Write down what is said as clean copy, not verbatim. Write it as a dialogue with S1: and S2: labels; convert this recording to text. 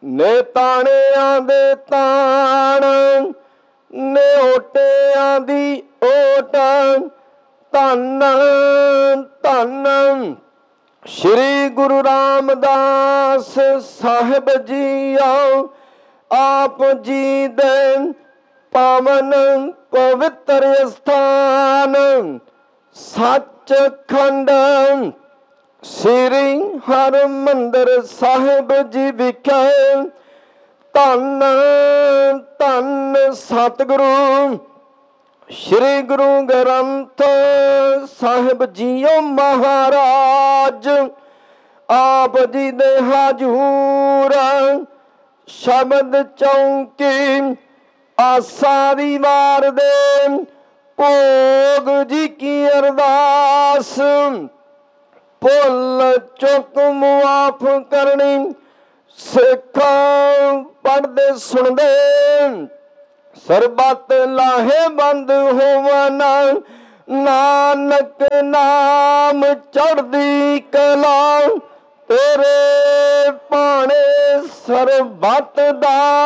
S1: ਨੇ ਤਾਣਿਆਂ ਦੇ ਤਾਣ, ਨੇ ਓਟਿਆਂ ਦੀ ਓਟ। ਧੰਨ ਧੰਨ ਸ਼੍ਰੀ ਗੁਰੂ ਰਾਮਦਾਸ ਸਾਹਿਬ ਜੀਓ। ਆਪ ਜੀ ਦੇ ਪਾਵਨ ਪਵਿੱਤਰ ਸਥਾਨ ਸੱਚਖੰਡ ਸ੍ਰੀ ਹਰਿਮੰਦਰ ਸਾਹਿਬ ਜੀ ਵਿਖੇ ਧੰਨ ਧੰਨ ਸਤਿਗੁਰੂ ਸ਼੍ਰੀ ਗੁਰੂ ਗ੍ਰੰਥ ਸਾਹਿਬ ਜੀਓ ਮਹਾਰਾਜ। ਆਪ ਜੀ ਦੇ ਹਜ਼ੂਰ ਸ਼ਬਦ ਚੌਂਕੀ ਆਸਾ ਦੀ ਵਾਰ ਦੇ ਭੋਗ ਜੀ ਕੀ ਅਰਦਾਸ। ਭੁੱਲ ਚੁੱਕ ਮੁਆਫ ਕਰਨੀ, ਸਿੱਖਾਂ ਪੜ੍ਹਦੇ ਸੁਣਦੇ ਸਰਬੱਤ ਲਾਹੇਵੰਦ ਹੋਵਨ। ਨਾਨਕ ਨਾਮ ਚੜ੍ਹਦੀ ਕਲਾ, ਤੇਰੇ ਭਾਣੇ ਸਰਬੱਤ ਦਾ